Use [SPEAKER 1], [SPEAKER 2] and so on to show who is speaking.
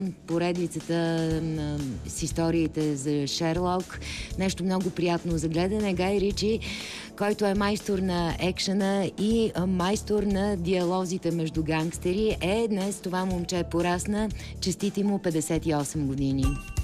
[SPEAKER 1] Поредицата с историите за Шерлок. Нещо много приятно за гледане. Гай Ричи, който е майстор на екшена и майстор на диалозите между гангстери, днес това момче порасна. Честити му 58 години.